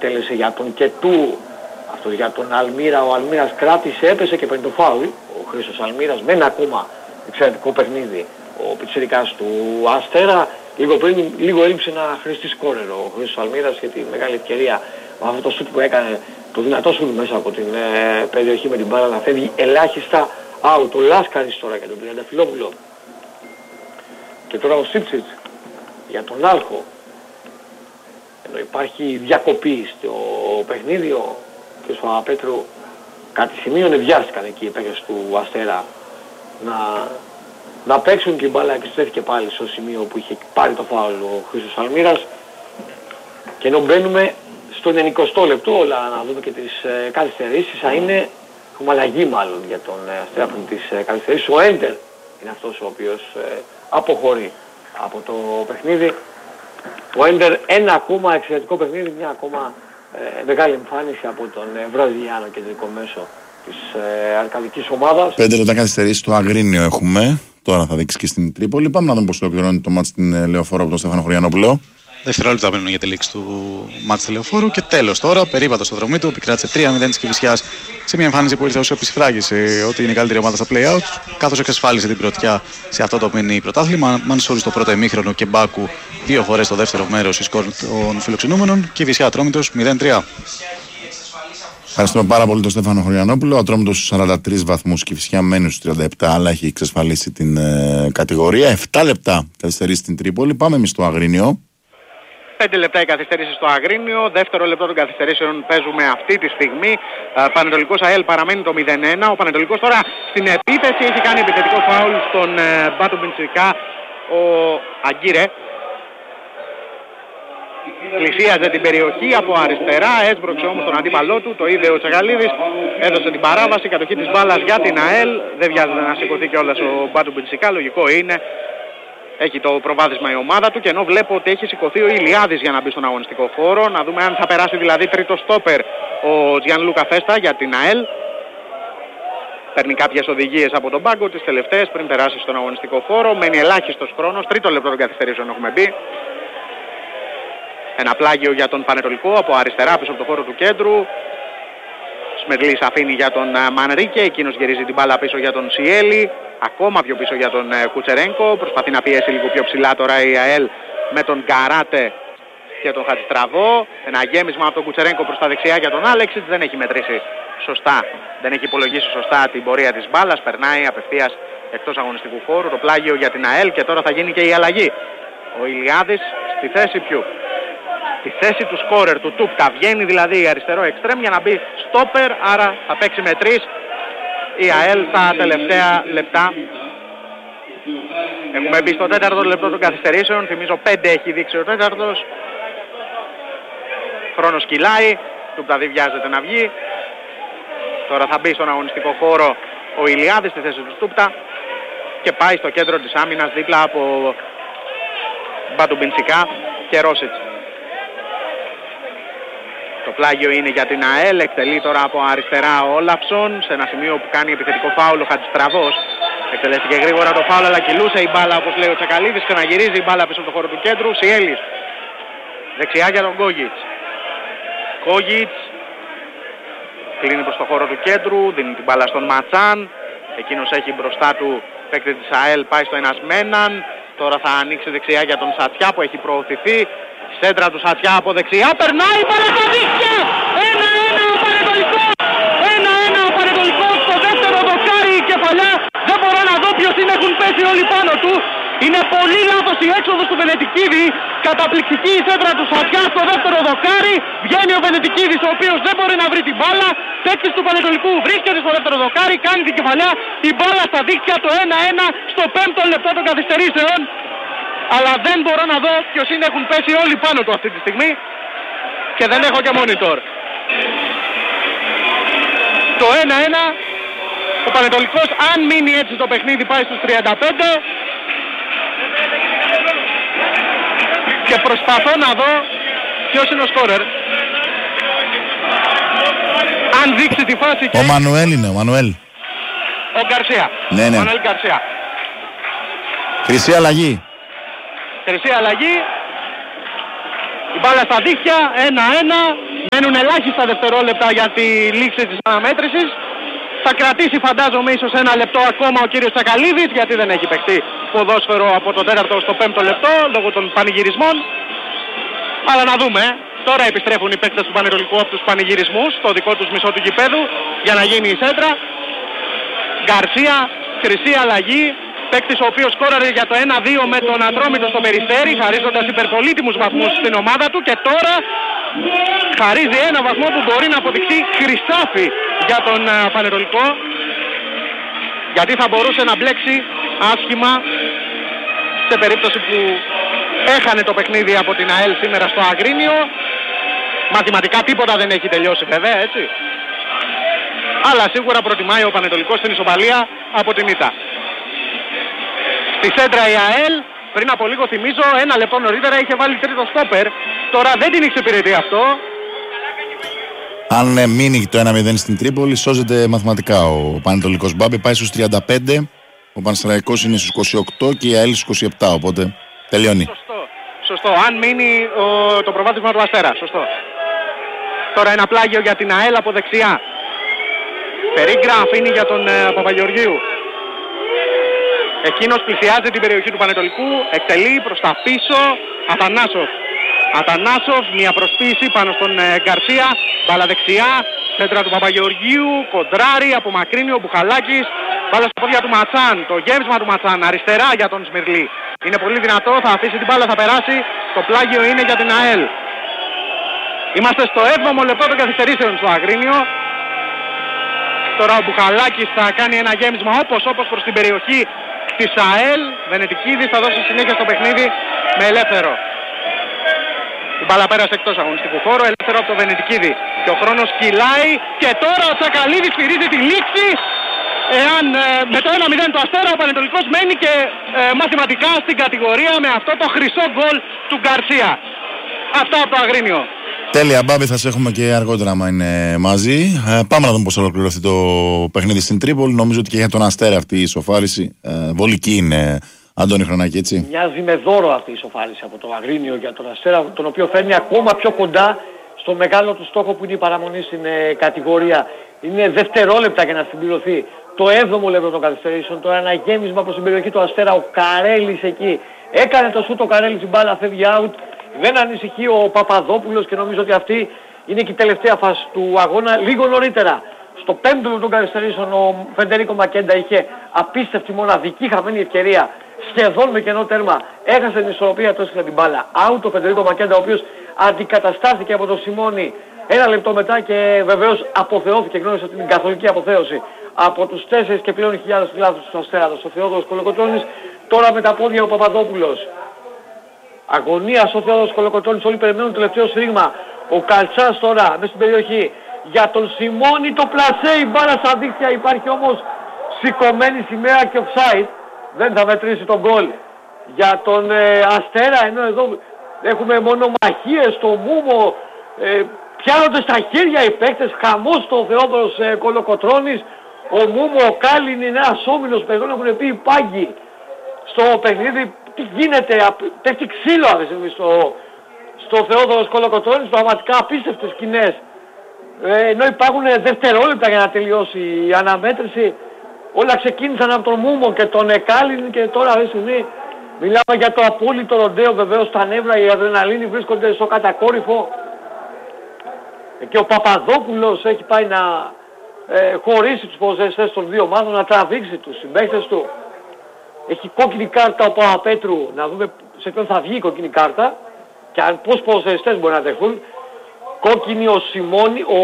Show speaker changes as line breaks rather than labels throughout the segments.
εκτέλεσε για τον Κετού, αυτό για τον Αλμύρα. Ο Αλμύρας κράτησε, έπεσε και παίρνει το φάουλ. Ο Χρήστος Αλμύρας με ένα ακόμα εξαιρετικό παιχνίδι. Ο πιτσιρικάς του Αστέρα λίγο πριν, λίγο έλειψε να χρηστεί σκόρερ ο Χρήστος Αλμύρας για τη μεγάλη ευκαιρία με αυτό το σουτ που έκανε, το δυνατό σουτ μέσα από την περιοχή με την μπάλα να φεύγει ελάχιστα out. Ο Λάσκαρης τώρα για τον Τριανταφυλόπουλο. Και τώρα ο Σίψιτς για τον Άλχο. Ενώ υπάρχει διακοπή στο παιχνίδι, ο κ. Παπαπέτρου κάτι σημείο βιάστηκαν εκεί οι παίκτες του Αστέρα να παίξουν και η μπάλα επιστρέφηκε πάλι στο σημείο που είχε πάρει το φάουλ ο Χρήστος Αλμύρας. Και ενώ μπαίνουμε στο 90 λεπτό, όλα να δούμε και τις καθυστερήσεις, θα είναι, έχουμε αλλαγή μάλλον για τον Αστέρα από τις καθυστερήσεις. Ο Έντερ είναι αυτός ο οποίος αποχωρεί από το παιχνίδι. Ο Έντερ ένα ακόμα εξαιρετικό παιχνίδι, μια ακόμα μεγάλη εμφάνιση από τον Βραζιλιάνο κεντρικό μέσο της αρκαδικής ομάδας.
5 λεπτά καθυστερήσεις στο Αγρίνιο έχουμε. Τώρα θα δείξει και στην Τρίπολη. Πάμε να δούμε πώς ολοκληρώνει το μάτς στην Λεωφόρο από τον Στέφανο Χωριανόπουλο.
Δευτερόλεπτα μένουν για τη λήξη του μάτς του Λεωφόρου και τέλος τώρα. Περίπατο στο δρόμο του, επικράτησε 3-0 της Κηφισιάς σε μια εμφάνιση που ήρθε ως επισφράγιση ότι είναι η καλύτερη ομάδα στα play-out, καθώς εξασφάλισε την πρωτιά σε αυτό το μίνι πρωτάθλημα. Μανσούρη στο πρώτο ημίχρονο και Μπάκου 2 φορές στο δεύτερο μέρος η σκορ των φιλοξενούμενων. Κηφισιά Ατρόμητος 0-3.
Ευχαριστούμε πάρα πολύ τον Στέφανο Χωριανόπουλο. Ο Ατρόμητος στους 43 βαθμούς, Κηφισιά μένει στους 37, αλλά έχει εξασφαλίσει την κατηγορία. 7 λεπτά καθυστερήσει στην Τρίπολη. Πάμε εμείς στο Αγρίνιο.
5 λεπτά η καθυστέρηση στο Αγρίνιο, δεύτερο λεπτό των καθυστερήσεων παίζουμε αυτή τη στιγμή. Πανετολικός ΑΕΛ παραμένει το 0-1. Ο Πανετολικός τώρα στην επίθεση έχει κάνει επιθετικό φάουλ στον Μπάτο Μπιντσικά, ο Αγκύρε. Πλησίαζε την περιοχή από αριστερά, έσπρωξε όμως τον αντίπαλό του, το είδε ο Τσακαλίδης, έδωσε την παράβαση, κατοχή της μπάλας για την ΑΕΛ. Δεν βιάζεται να σηκωθεί κιόλας ο Μπάτο Μπιντσικά, λογικό είναι. Έχει το προβάδισμα η ομάδα του και ενώ βλέπω ότι έχει σηκωθεί ο Ηλιάδης για να μπει στον αγωνιστικό χώρο. Να δούμε αν θα περάσει δηλαδή τρίτο στόπερ ο Τζιανλούκα Φέστα για την ΑΕΛ. Παίρνει κάποιες οδηγίες από τον πάγκο, τις τελευταίες πριν περάσει στον αγωνιστικό χώρο. Μένει ελάχιστος χρόνος, τρίτο λεπτό των καθυστερήσεων έχουμε μπει. Ένα πλάγιο για τον Πανετολικό από αριστερά πίσω από το χώρο του κέντρου. Σμερλής αφήνει για τον Μανρίκε, εκείνος γυρίζει την μπάλα πίσω για τον Σιέλη. Ακόμα πιο πίσω για τον Κουτσερένκο. Προσπαθεί να πιέσει λίγο πιο ψηλά τώρα η ΑΕΛ με τον Γκαράτε και τον Χατζητραβό. Ένα γέμισμα από τον Κουτσερένκο προς τα δεξιά για τον Άλεξιτς. Δεν έχει μετρήσει σωστά, δεν έχει υπολογίσει σωστά την πορεία της μπάλας. Περνάει απευθείας εκτός αγωνιστικού χώρου. Το πλάγιο για την ΑΕΛ και τώρα θα γίνει και η αλλαγή. Ο Ηλιάδης στη θέση ποιου? Στη θέση του σκόρερ του Τούπκα. Βγαίνει δηλαδή αριστερό εξτρέμ για να μπει στόπερ, άρα θα παίξει με 3 η ΑΕΛ στα τελευταία λεπτά. Έχουμε μπει στο 4ο λεπτό των καθυστερήσεων. Θυμίζω 5 έχει δείξει ο 4ος. Χρόνος κυλάει. Τούπτα δεν βιάζεται να βγει. Τώρα θα μπει στον αγωνιστικό χώρο ο Ηλιάδης στη θέση του Τούπτα και πάει στο κέντρο της άμυνας δίπλα από Μπατουμπιντσικά και Ρόσιτς. Το πλάγιο είναι για την ΑΕΛ, εκτελεί τώρα από αριστερά ο Όλαψον σε ένα σημείο που κάνει επιθετικό φάουλ ο Χατζηστραβός. Εκτελέστηκε γρήγορα το φάουλ αλλά κυλούσε η μπάλα όπως λέει ο Τσακαλίδης, ξαναγυρίζει η μπάλα πίσω από το χώρο του κέντρου. Σιέλης δεξιά για τον Κόγιτς. Κόγιτς κλείνει προς το χώρο του κέντρου, δίνει την μπάλα στον Ματσάν. Εκείνος έχει μπροστά του παίκτη της ΑΕΛ, πάει στο ένας με έναν. Τώρα θα ανοίξει δεξιά για τον Σατιά που έχει προωθηθεί. Σέντρα του Σατιά από δεξιά, περνάει μπάλα στα δίχτυα! 1-1 ο Πανετολικός! 1-1 ο Πανετολικός στο δεύτερο δοκάρι η κεφαλιά. Δεν μπορώ να δω ποιος είναι, έχουν πέσει όλοι πάνω του. Είναι πολύ λάθος η έξοδος του Βενετικίδη. Καταπληκτική η σέντρα του Σατιά στο δεύτερο δοκάρι. Βγαίνει ο Βενετικίδης ο οποίος δεν μπορεί να βρει την μπάλα. Παίκτης του Πανετολικού βρίσκεται στο δεύτερο δοκάρι, κάνει την κεφαλιά. Η μπάλα στα δίχτυα, το 1-1 στο 5ο λεπτό των καθυστερήσεων. Αλλά δεν μπορώ να δω ποιος είναι, έχουν πέσει όλοι πάνω του αυτή τη στιγμή και δεν έχω και monitor. Το 1-1, ο Πανετολικός αν μείνει έτσι το παιχνίδι πάει στους 35 και προσπαθώ να δω ποιος είναι ο σκόρερ. Αν δείξει τη φάση και...
Ο Μανουέλ είναι, ο Μανουέλ.
Ο Γκαρσία.
Ναι, ναι.
Ο Μανουέλ Γκαρσία.
Χρυσή αλλαγή.
Χρυσή αλλαγή. Η μπάλα στα δίχτυα, 1-1. Μένουν ελάχιστα δευτερόλεπτα για τη λήξη της αναμέτρησης. Θα κρατήσει φαντάζομαι ίσως ένα λεπτό ακόμα ο κύριος Τσακαλίδης, γιατί δεν έχει παιχτεί ποδόσφαιρο από το 4ο στο 5ο λεπτό λόγω των πανηγυρισμών. Αλλά να δούμε. Τώρα επιστρέφουν οι παίκτες του Πανετολικού από τους πανηγυρισμούς στο δικό τους μισό του γηπέδου για να γίνει η σέντρα. Γκαρσία, χρυσή αλλαγή. Παίκτης ο οποίος σκόραρε για το 1-2 με τον Ατρόμητο στο Περιστέρι, χαρίζοντας υπερπολίτιμους βαθμούς στην ομάδα του, και τώρα χαρίζει ένα βαθμό που μπορεί να αποδειχθεί χρυσάφι για τον Πανετολικό, γιατί θα μπορούσε να μπλέξει άσχημα σε περίπτωση που έχανε το παιχνίδι από την ΑΕΛ σήμερα στο Αγρίνιο. Μαθηματικά τίποτα δεν έχει τελειώσει βέβαια, έτσι. Αλλά σίγουρα προτιμάει ο Πανετολικός την ισοπαλία από την ήττα. Στη σέντρα η ΑΕΛ, πριν από λίγο θυμίζω, ένα λεπτό νωρίτερα είχε βάλει τρίτο στόπερ. Τώρα δεν την εξυπηρετεί αυτό.
Αν μείνει το 1-0 στην Τρίπολη, σώζεται μαθηματικά ο Πανετολικός. Μπάμπη πάει στους 35, ο Πανσεραϊκός είναι στους 28 και η ΑΕΛ στους 27, οπότε τελειώνει.
Σωστό. Αν μείνει το προβάδισμα του Αστέρα, σωστό. Τώρα ένα πλάγιο για την ΑΕΛ από δεξιά. Περίγκρα αφήνει για τον Παπαγεωργίου. Εκείνος πλησιάζει την περιοχή του Πανετολικού, εκτελεί προς τα πίσω. Ατανάσοφ, μια προσποίηση πάνω στον Γκαρσία, μπάλα δεξιά, σέντρα του Παπαγεωργίου, κοντράρι, απομακρύνει ο Μπουχαλάκης, μπάλα στα πόδια του Ματσάν, το γέμισμα του Ματσάν, αριστερά για τον Σμυρλή. Είναι πολύ δυνατό, θα αφήσει την μπάλα, θα περάσει, το πλάγιο είναι για την ΑΕΛ. Είμαστε στο 7ο λεπτό των καθυστερήσεων στο Αγρίνιο. Τώρα ο Μπουχαλάκης θα κάνει ένα γέμισμα όπως προς την περιοχή της ΑΕΛ. Βενετικίδης θα δώσει συνέχεια στο παιχνίδι με ελεύθερο. Η μπάλα πέρασε εκτός αγωνιστικού χώρου, ελεύθερο από το Βενετικίδη. Και ο χρόνος κυλάει και τώρα ο Τσακαλίδης φυρίζει τη λήξη. Εάν με το 1-0 του Αστέρα ο Πανετολικός μένει και μαθηματικά στην κατηγορία με αυτό το χρυσό γκολ του Γκαρσία. Αυτά από το Αγρίνιο.
Τέλεια, Μπάμπη, θα σε έχουμε και αργότερα άμα είναι μαζί. Πάμε να δούμε πώς θα ολοκληρωθεί το παιχνίδι στην Τρίπολη. Νομίζω ότι και για τον Αστέρα αυτή η ισοφάριση βολική είναι, Αντώνη Χρονάκη, έτσι.
Μοιάζει με δώρο αυτή η ισοφάριση από το Αγρίνιο για τον Αστέρα, τον οποίο φέρνει ακόμα πιο κοντά στο μεγάλο του στόχο που είναι η παραμονή στην κατηγορία. Είναι δευτερόλεπτα για να συμπληρωθεί το 7ο λεπτό των καθυστερήσεων. Τώρα ένα γέμισμα προς την περιοχή του Αστέρα. Ο Καρέλης εκεί έκανε το σούτ, ο Καρέλης, η μπάλα φεύγει out. Δεν ανησυχεί ο Παπαδόπουλος και νομίζω ότι αυτή είναι και η τελευταία φάση του αγώνα. Λίγο νωρίτερα, στο 5ο λεπτό των καθυστερήσεων, ο Φεντερίκο Μακέντα είχε απίστευτη μοναδική χαμένη ευκαιρία, σχεδόν με κενό τέρμα. Έχασε την ισορροπία, το έσκασε την μπάλα. Out ο Φεντερίκο Μακέντα, ο οποίος αντικαταστάθηκε από τον Σιμώνη ένα λεπτό μετά και βεβαίως αποθεώθηκε, γνώρισε την καθολική αποθέωση από τους 4 και πλέον χιλιάδες φιλάθλους του Αστέρα, ο Θεόδωρος Κολοκοτρώνης. Τώρα με τα πόδια ο Παπαδόπουλος. Αγωνία στο Θεόδωρος Κολοκοτρώνης, όλοι περιμένουν το τελευταίο σφύριγμα. Ο Καλτσάς τώρα μέσα στην περιοχή για τον Σιμώνη, το πλασέ, η μπάλα στα δίχτυα, υπάρχει όμως σηκωμένη σημαία και offside. Δεν θα μετρήσει τον γκολ για τον Αστέρα, ενώ εδώ έχουμε μονομαχίες στο Μούμο, πιάνονται στα χέρια οι παίκτες, χαμός στο Θεόδωρος Κολοκοτρώνης. Ο Μούμο, ο Κάλιν είναι ένας όμιλος παιδιών, έχουν πει οι πάγκοι στο παιχνίδι. Τι γίνεται, πέφτει ξύλο αυτή τη στιγμή στο Θεόδωρος Κολοκοτρώνης, πραγματικά απίστευτες σκηνές. Ενώ υπάρχουν δευτερόλεπτα για να τελειώσει η αναμέτρηση. Όλα ξεκίνησαν από τον Μούμο και τον Κάλιν και τώρα αυτή τη στιγμή μιλάμε για το απόλυτο ροντέο. Βεβαίως τα νεύρα, η αδρεναλίνη βρίσκονται στο κατακόρυφο. Και ο Παπαδόπουλος έχει πάει να χωρίσει τους ποδοσφαιριστές των δύο ομάδων, να τραβήξει τους συμπαίκτες του. Έχει κόκκινη κάρτα ο Παπαπέτρου, να δούμε σε ποιον θα βγει η κόκκινη κάρτα και πώς ποδοσφαιριστές μπορεί να δεχθούν. Κόκκινη ο Σιμώνη, ο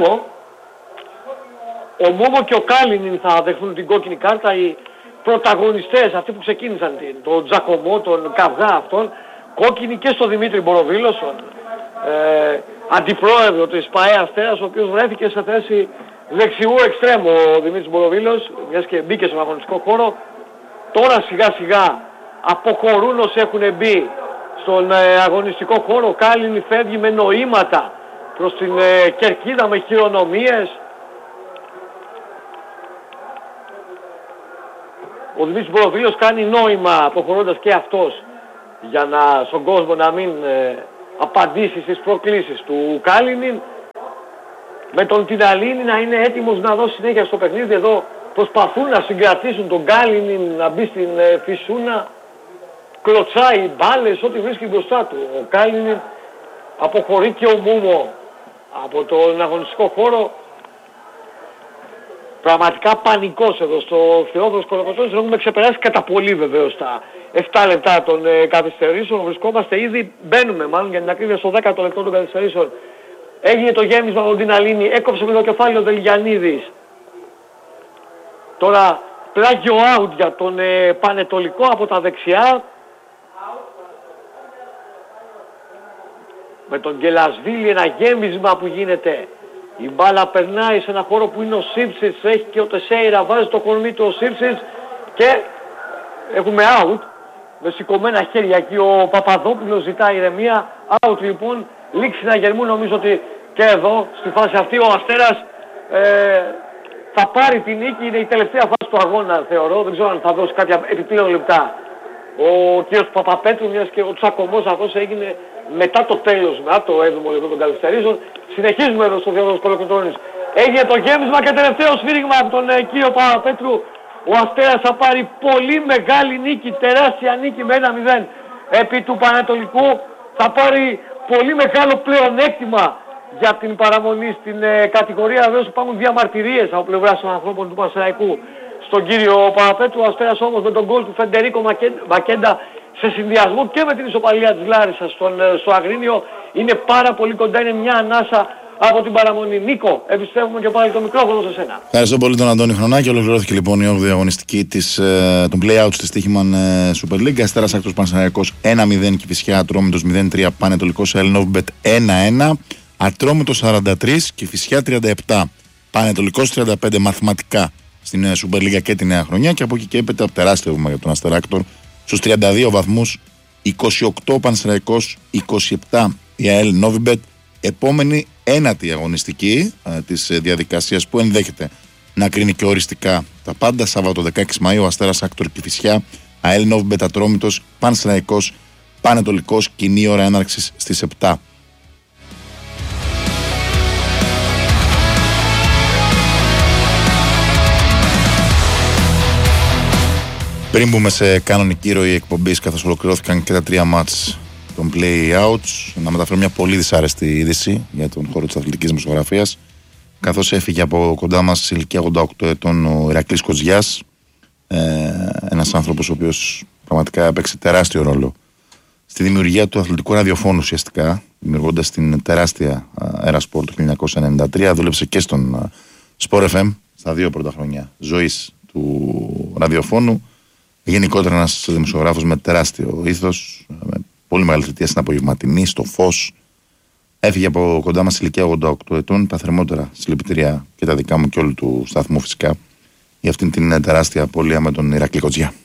Μούμο και ο Κάλινιν θα δεχθούν την κόκκινη κάρτα. Οι πρωταγωνιστές, αυτοί που ξεκίνησαν, τον Τζακωμό, τον Καβγά αυτόν. Κόκκινη και στο Δημήτρη Μποροβίλος, τον αντιπρόεδρο της ΠΑΕ Αστέρας, ο οποίος βρέθηκε σε θέση δεξιού εξτρέμου ο Δημήτρης Μποροβίλος, μιας και μπήκε στον αγωνιστικό χώρο. Τώρα σιγά σιγά αποχωρούν όσοι έχουν μπει στον αγωνιστικό χώρο. Ο Κάλιν φεύγει με νοήματα προς την κερκίδα με χειρονομίες. Ο Δημήτρης Μποροβίλος κάνει νόημα αποχωρώντας και αυτός για να στον κόσμο να μην απαντήσει στις προκλήσεις του Κάλινιν. με τον Τιναλίνη να είναι έτοιμος να δώσει συνέχεια στο παιχνίδι. Εδώ προσπαθούν να συγκρατήσουν τον Γκάλινιν να μπει στην φυσούνα. Κλωτσάει μπάλες, ό,τι βρίσκει μπροστά του. Ο Γκάλινιν αποχωρεί και ο Μούμο από τον αγωνιστικό χώρο. Πραγματικά πανικός εδώ στο Θεόδωρος Κολοκοτρώνης. Έχουμε ξεπεράσει κατά πολύ βεβαίως τα 7 λεπτά των καθυστερήσεων. Βρισκόμαστε ήδη, μπαίνουμε μάλλον για την ακρίβεια στο 10ο λεπτό των καθυστερήσεων. Έγινε το γέμισμα από την Αλίνη, έκοψε με το κεφάλι ο Δελγιαννίδης. Τώρα πλάγιο out για τον Πανετολικό από τα δεξιά. Με τον Γκελασβίλη ένα γέμισμα που γίνεται. Η μπάλα περνάει σε ένα χώρο που είναι ο Σίψης, έχει και ο Τεσέιρα, βάζει το κορμί του ο Σίψης και έχουμε out. Με σηκωμένα χέρια εκεί ο Παπαδόπουλος ζητάει ηρεμία. Out λοιπόν, λήξη να γερμού, νομίζω ότι και εδώ στη φάση αυτή ο Αστέρας θα πάρει την νίκη. Είναι η τελευταία φάση του αγώνα θεωρώ, δεν ξέρω αν θα δώσει κάποια επιπλέον λεπτά ο κ. Παπαπέτρου, μιας και ο τσακωμός αυτός έγινε μετά το τέλος, μετά το 7ο λεπτό των καθυστερήσεων. Συνεχίζουμε εδώ στο Θεόδωρος Κολοκοτρώνης. Έγινε το γέμισμα και τελευταίο σφύριγμα από τον κύριο Παπαπέτρου. Ο Αστέρας θα πάρει πολύ μεγάλη νίκη, τεράστια νίκη με 1-0 επί του Πανετολικού. Θα πάρει πολύ μεγάλο πλεονέκτημα για την παραμονή στην κατηγορία. Βεβαίως υπάρχουν διαμαρτυρίες από πλευράς των ανθρώπων του Πανσεραϊκού στον κύριο Παπαπέτρου. Ο Αστέρας όμως με τον γκολ του Φεντερίκο Μακέντα σε συνδυασμό και με την ισοπαλία της Λάρισσας στο Αγρίνιο είναι πάρα πολύ κοντά, είναι μια ανάσα από την παραμονή. Νίκο, επιστρέφουμε και πάλι το μικρόφωνο σε σένα.
Ευχαριστώ πολύ τον Αντώνη Χρονάκη. Ολοκληρώθηκε λοιπόν η 8η αγωνιστική των play-outs της Στοίχημαν Super League. Αστέρας Άκτορας Πανσεραϊκός 1-0, Κηφισιά Ατρόμητος 0-3, Πανετολικός Ελνόβμπετ 1-1, Ατρόμητος 43, Κηφισιά 37, Πανετολικός 35 μαθηματικά στην Super League και τη νέα χρονιά. Και από εκεί και έπειτα τεράστιο βήμα για τον Αστέρα Άκτορ στους 32 βαθμούς, 28 Πανσεραϊκός, 27 η ΑΕΛ Νόβιμπετ. Επόμενη ένατη αγωνιστική της διαδικασίας που ενδέχεται να κρίνει και οριστικά τα πάντα. Σάββατο 16 Μαΐου, Αστέρας Άκτορ Κηφισιά, ΑΕΛ Νόβιμπετ Ατρόμητος, Πανσεραϊκός, Πανετολικός, κοινή ώρα έναρξης στις 7. Πριν μπούμε σε κανονική ροή εκπομπής, καθώς ολοκληρώθηκαν και τα 3 μάτς των play-outs, να μεταφέρω μια πολύ δυσάρεστη είδηση για τον χώρο της αθλητικής δημοσιογραφίας. Καθώς έφυγε από κοντά μας σε ηλικία 88 ετών ο Ηρακλής Κοτζιάς, ένας άνθρωπος ο οποίος πραγματικά έπαιξε τεράστιο ρόλο στη δημιουργία του αθλητικού ραδιοφώνου ουσιαστικά, δημιουργώντας την τεράστια Era Sport το 1993. Δούλεψε και στον Sport FM στα 2 πρώτα χρόνια ζωής του ραδιοφώνου. Γενικότερα ένας δημοσιογράφος με τεράστιο ήθος, με πολύ μεγάλη θητεία στην απογευματινή, στο Φως. Έφυγε από κοντά μας ηλικία 88 ετών. Τα θερμότερα συλληπιτήρια και τα δικά μου και όλου του σταθμού φυσικά για αυτήν την τεράστια απώλεια με τον Ηρακλή Κοτζιά.